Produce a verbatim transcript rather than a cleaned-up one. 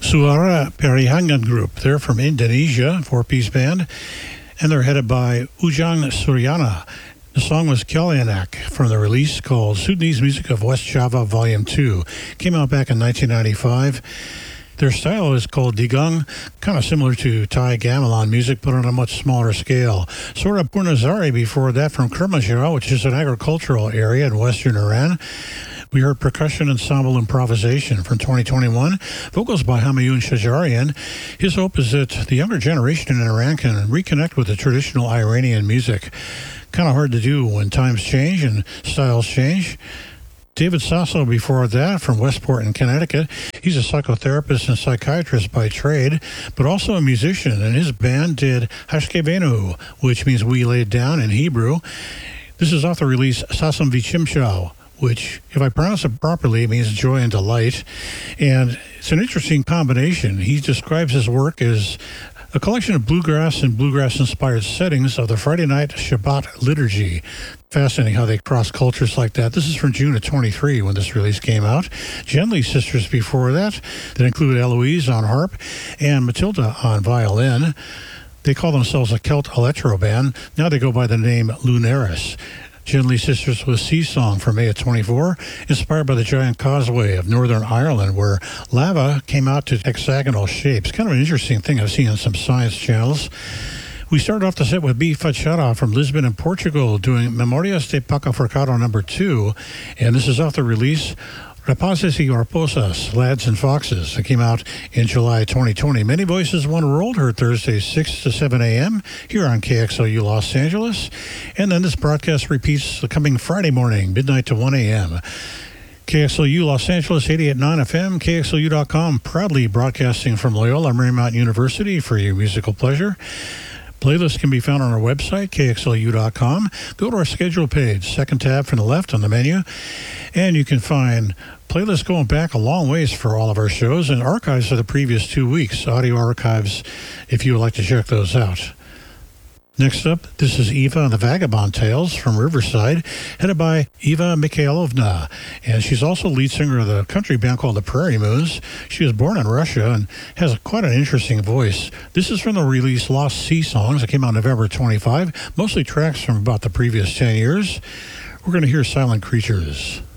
Suara Perihangan Group. They're from Indonesia, four-piece band, and they're headed by Ujang Suryana. The song was Kalianak from the release called Sudanese Music of West Java Volume two. Came out back in nineteen ninety-five. Their style is called Digang, kind of similar to Thai gamelan music, but on a much smaller scale. Sora Purnazari before that from Kermanshah, which is an agricultural area in western Iran. We heard Percussion Ensemble Improvisation from twenty twenty-one, vocals by Hamayun Shajarian. His hope is that the younger generation in Iran can reconnect with the traditional Iranian music. Kind of hard to do when times change and styles change. David Sasso before that from Westport in Connecticut. He's a psychotherapist and psychiatrist by trade, but also a musician, and his band did Hashkevenu, which means we laid down in Hebrew. This is off the release Sasam Vichimshao, which, if I pronounce it properly, means joy and delight. And it's an interesting combination. He describes his work as a collection of bluegrass and bluegrass-inspired settings of the Friday night Shabbat liturgy. Fascinating how they cross cultures like that. This is from June of twenty-three when this release came out. Genly Sisters before that, that included Eloise on harp and Matilda on violin. They call themselves a Celt electro band. Now they go by the name Lunaris. Genly Sisters was Sea Song from May of twenty-four, inspired by the giant causeway of Northern Ireland, where lava came out to hexagonal shapes. Kind of an interesting thing I've seen on some science channels. We started off the set with B. Fachada from Lisbon in Portugal, doing Memorias de Paco Forcado number two, and this is off the release Rapazes y Raposas, Lads and Foxes. It came out in July twenty twenty. Many Voices, One World, heard Thursdays six to seven a.m. here on K X L U Los Angeles. And then this broadcast repeats the coming Friday morning, midnight to one a.m. K X L U Los Angeles, eighty-eight point nine F M, K X L U dot com, proudly broadcasting from Loyola Marymount University for your musical pleasure. Playlists can be found on our website, K X L U dot com. Go to our schedule page, second tab from the left on the menu, and you can find playlists going back a long ways for all of our shows and archives for the previous two weeks, audio archives, if you would like to check those out. Next up, this is Eva and the Vagabond Tales from Riverside, headed by Eva Mikhailovna, and she's also lead singer of the country band called the Prairie Moons. She was born in Russia and has quite an interesting voice. This is from the release Lost Sea Songs that came out November twenty-fifth, mostly tracks from about the previous ten years. We're going to hear Silent Creatures.